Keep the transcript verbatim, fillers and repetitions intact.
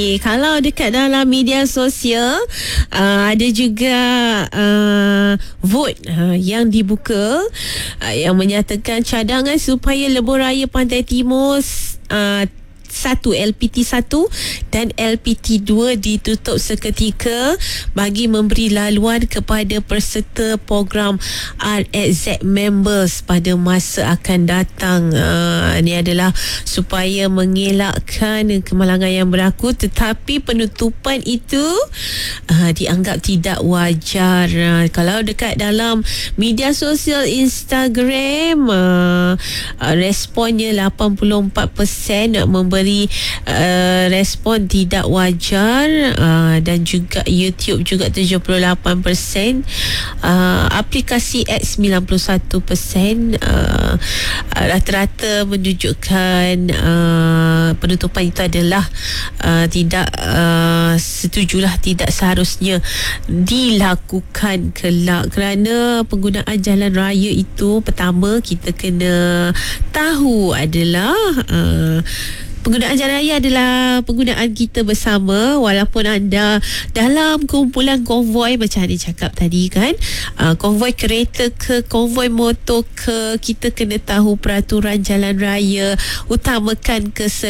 Eh, kalau dekat dalam media sosial uh, ada juga uh, vote uh, yang dibuka uh, yang menyatakan cadangan supaya lebuh raya Pantai Timur uh, satu L P T satu dan L P T dua ditutup seketika bagi memberi laluan kepada peserta program R X Z members pada masa akan datang. Uh, ini adalah supaya mengelakkan kemalangan yang berlaku, tetapi penutupan itu uh, dianggap tidak wajar. Uh, kalau dekat dalam media sosial Instagram, uh, uh, responnya lapan puluh empat peratus memberi beri uh, respon tidak wajar, uh, dan juga YouTube juga tujuh puluh lapan peratus, uh, aplikasi X sembilan puluh satu peratus, uh, rata-rata menunjukkan uh, penutupan itu adalah uh, tidak uh, setujulah, tidak seharusnya dilakukan kelak, kerana penggunaan jalan raya itu pertama kita kena tahu adalah uh, penggunaan jalan raya adalah penggunaan kita bersama. Walaupun anda dalam kumpulan konvoi macam Adi cakap tadi kan, uh, konvoi kereta ke konvoi motor ke, kita kena tahu peraturan jalan raya, utamakan keselamatan